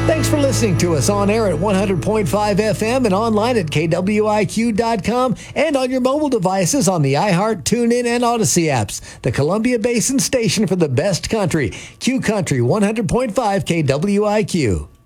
Thanks for listening to us on air at 100.5 FM and online at KWIQ.com and on your mobile devices on the iHeart, TuneIn, and Odyssey apps. The Columbia Basin station for the best country. Q Country 100.5 KWIQ.